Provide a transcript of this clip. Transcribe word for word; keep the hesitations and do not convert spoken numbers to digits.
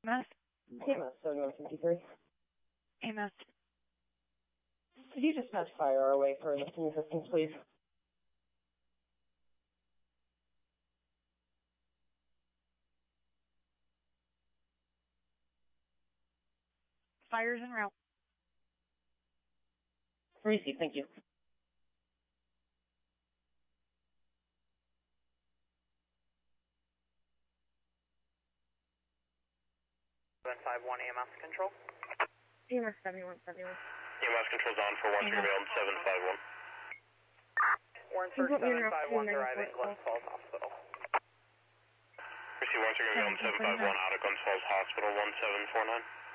E M S. T M S seventy-one fifty-three. E M S. Could you just pass fire our way for lifting assistance, please? Fire's en route. Receive, thank you. seven five one E M S control. E M S seventy-one seventy-one. E M S control's on for one three on seven five one. Warren for seven five one arriving Glens Falls Hospital. Receive one three on seven five one out of Glens Falls Hospital one seven four nine.